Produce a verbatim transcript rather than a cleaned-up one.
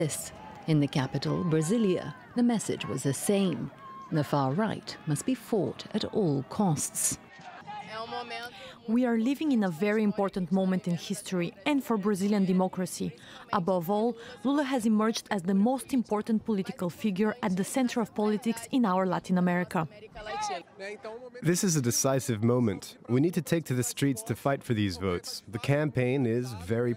This. In the capital, Brasilia, the message was the same. The far right must be fought at all costs. We are living in a very important moment in history and for Brazilian democracy. Above all, Lula has emerged as the most important political figure at the center of politics in our Latin America. This is a decisive moment. We need to take to the streets to fight for these votes. The campaign is very